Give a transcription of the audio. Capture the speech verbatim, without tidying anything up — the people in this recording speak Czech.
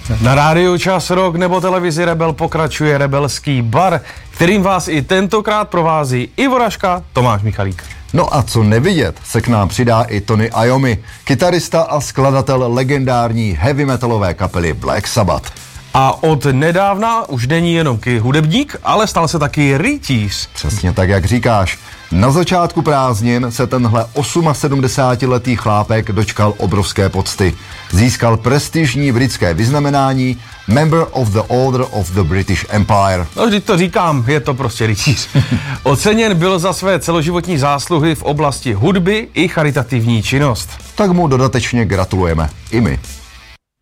Na rádiu Čas Rock nebo televizi Rebel pokračuje Rebelský bar, kterým vás i tentokrát provází Ivo Raška, Tomáš Michalík. No a co nevidět, se k nám přidá i Tony Iommi, kytarista a skladatel legendární heavy metalové kapely Black Sabbath. A od nedávna už není jenom hudebník, ale stal se taky rytíř. Přesně tak, jak říkáš. Na začátku prázdnin se tenhle sedmdesátiosmiletý chlápek dočkal obrovské pocty. Získal prestižní britské vyznamenání Member of the Order of the British Empire. No, vždyť to říkám, je to prostě rytíř. Oceněn byl za své celoživotní zásluhy v oblasti hudby i charitativní činnost. Tak mu dodatečně gratulujeme. I my.